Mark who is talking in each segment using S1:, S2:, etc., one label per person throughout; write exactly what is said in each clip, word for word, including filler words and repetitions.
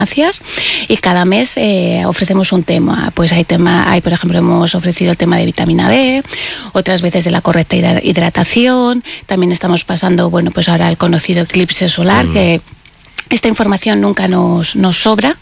S1: y cada mes eh, ofrecemos un tema. Pues hay tema, hay por ejemplo hemos ofrecido el tema de vitamina D, otras veces de la correcta hidratación. También estamos pasando, bueno, pues ahora el conocido eclipse solar, mm. que esta información nunca nos, nos sobra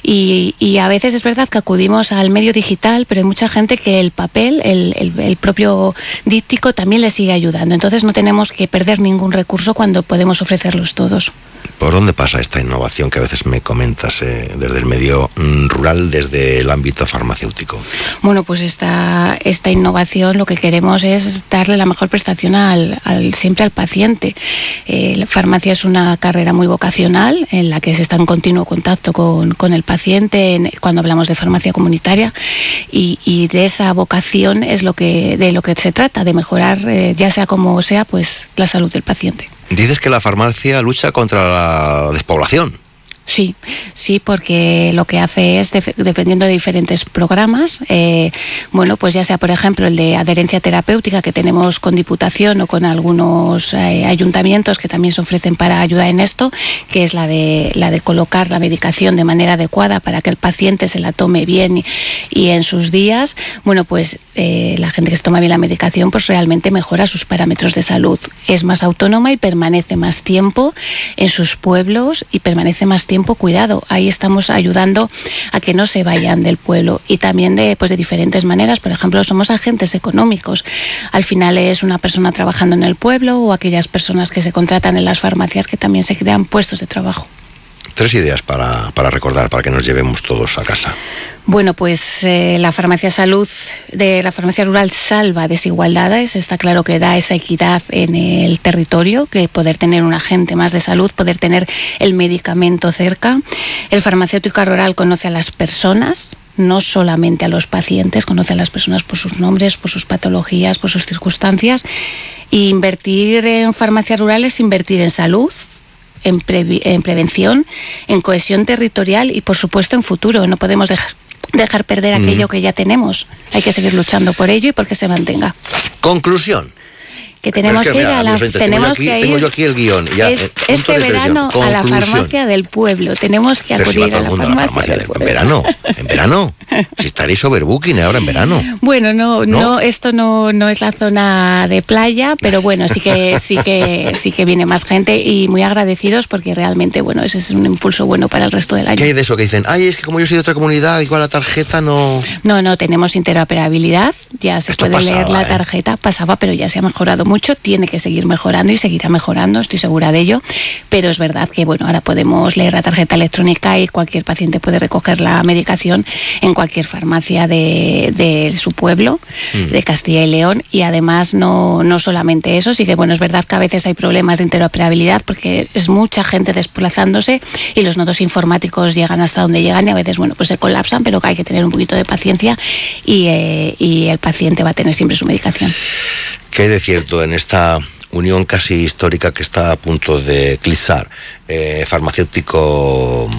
S1: y, y a veces es verdad que acudimos al medio digital, pero hay mucha gente que el papel, el, el, el propio díptico también le sigue ayudando. Entonces no tenemos que perder ningún recurso cuando podemos ofrecerlos todos.
S2: ¿Por dónde pasa esta innovación que a veces me comentas eh, desde el medio mm, rural, desde el ámbito farmacéutico?
S1: Bueno, pues esta, esta innovación lo que queremos es darle la mejor prestación al, al, siempre al paciente. Eh, la farmacia es una carrera muy vocacional en la que se está en continuo contacto con, con el paciente en, cuando hablamos de farmacia comunitaria y, y de esa vocación es lo que, de lo que se trata, de mejorar, eh, ya sea como sea, pues la salud del paciente.
S2: Dices que la farmacia lucha contra la despoblación.
S1: Sí, sí, porque lo que hace es, de, dependiendo de diferentes programas, eh, bueno, pues ya sea, por ejemplo, el de adherencia terapéutica que tenemos con Diputación o con algunos eh, ayuntamientos que también se ofrecen para ayudar en esto, que es la de, la de colocar la medicación de manera adecuada para que el paciente se la tome bien y, y en sus días, bueno, pues eh, la gente que se toma bien la medicación pues realmente mejora sus parámetros de salud, es más autónoma y permanece más tiempo en sus pueblos y permanece más tiempo cuidado. Ahí estamos ayudando a que no se vayan del pueblo y también de, pues de diferentes maneras. Por ejemplo, somos agentes económicos. Al final es una persona trabajando en el pueblo o aquellas personas que se contratan en las farmacias que también se crean puestos de trabajo.
S2: Tres ideas para, para recordar, para que nos llevemos todos a casa.
S1: Bueno, pues eh, la farmacia salud de la farmacia rural salva desigualdades. Está claro que da esa equidad en el territorio, que poder tener un agente más de salud, poder tener el medicamento cerca. El farmacéutico rural conoce a las personas, no solamente a los pacientes, conoce a las personas por sus nombres, por sus patologías, por sus circunstancias. Y invertir en farmacia rural es invertir en salud, en, pre- en prevención, en cohesión territorial y por supuesto en futuro. No podemos dejar dejar perder aquello mm. que ya tenemos. Hay que seguir luchando por ello y porque se mantenga.
S2: Conclusión.
S1: Que tenemos que, que ir a la
S2: tenemos
S1: tengo
S2: aquí,
S1: que ir
S2: tengo yo aquí el guión. Ya,
S1: es, este verano a la farmacia del pueblo. Tenemos que acudir si a, la farmacia, a la farmacia del pueblo.
S2: En verano, en verano. Si estaréis overbooking ahora en verano.
S1: Bueno, no, no, no esto no, no es la zona de playa, pero bueno, sí que, sí que, sí que viene más gente y muy agradecidos porque realmente, bueno, ese es un impulso bueno para el resto del año.
S2: ¿Qué hay de eso que dicen? Ay, es que como yo soy de otra comunidad, igual la tarjeta no.
S1: No, no, tenemos interoperabilidad. Ya se
S2: esto
S1: puede
S2: pasaba,
S1: leer la
S2: ¿eh?
S1: tarjeta. Pasaba, pero ya se ha mejorado mucho. Tiene que seguir mejorando y seguirá mejorando, estoy segura de ello, pero es verdad que bueno, ahora podemos leer la tarjeta electrónica y cualquier paciente puede recoger la medicación en cualquier farmacia de, de su pueblo, mm. de Castilla y León, y además no, no solamente eso, sí que bueno, es verdad que a veces hay problemas de interoperabilidad porque es mucha gente desplazándose y los nodos informáticos llegan hasta donde llegan y a veces bueno, pues se colapsan, pero que hay que tener un poquito de paciencia y, eh, y el paciente va a tener siempre su medicación.
S2: ¿Qué hay de cierto en esta unión casi histórica que está a punto de eclipsar? Eh, farmacéutico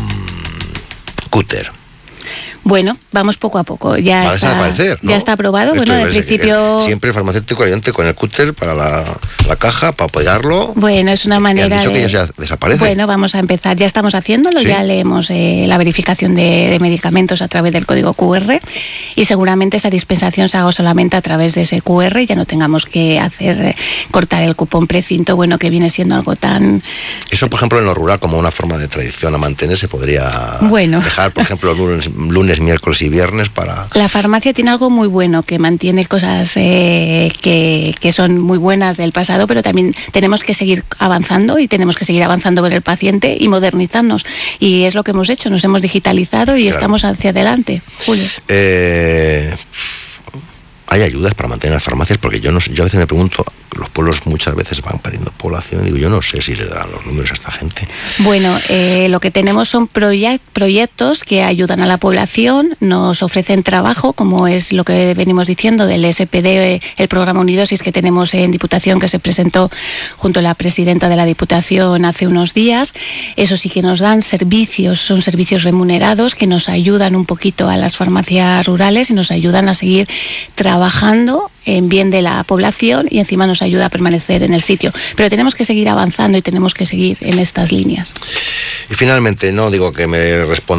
S2: mmm, Cúter.
S1: Bueno, vamos poco a poco. Ya
S2: va
S1: está,
S2: a desaparecer, ¿no?
S1: Ya está aprobado.
S2: Esto
S1: bueno, de principio.
S2: Siempre el farmacéutico ayudante con el cúter para la, la caja, para pegarlo.
S1: Bueno, es una manera.
S2: Han dicho
S1: de...
S2: que ya desaparece.
S1: Bueno, vamos a empezar. Ya estamos haciéndolo. ¿Sí? Ya leemos eh, la verificación de, de medicamentos a través del código cu erre y seguramente esa dispensación se haga solamente a través de ese cu erre. Ya no tengamos que hacer eh, cortar el cupón precinto, bueno, que viene siendo algo tan.
S2: Eso, por ejemplo, en lo rural, como una forma de tradición a mantener, se podría
S1: bueno.
S2: dejar, por ejemplo, lunes, lunes, miércoles y viernes. Para...
S1: La farmacia tiene algo muy bueno, que mantiene cosas eh, que, que son muy buenas del pasado, pero también tenemos que seguir avanzando y tenemos que seguir avanzando con el paciente y modernizarnos. Y es lo que hemos hecho, nos hemos digitalizado y claro. estamos hacia adelante. Julio.
S2: Eh, ¿Hay ayudas para mantener las farmacias? Porque yo, no, yo a veces me pregunto, los pueblos muchas veces van perdiendo población, y digo, yo no sé si les darán los números a esta gente.
S1: Bueno, eh, lo que tenemos son proyect, proyectos que ayudan a la población, nos ofrecen trabajo, como es lo que venimos diciendo del ese pe de, el programa Unidosis que tenemos en Diputación, que se presentó junto a la presidenta de la Diputación hace unos días. Eso sí que nos dan servicios, son servicios remunerados que nos ayudan un poquito a las farmacias rurales y nos ayudan a seguir trabajando en bien de la población y encima nos ayuda a permanecer en el sitio. Pero tenemos que seguir avanzando y tenemos que seguir en estas líneas.
S2: Y finalmente, no digo que me responda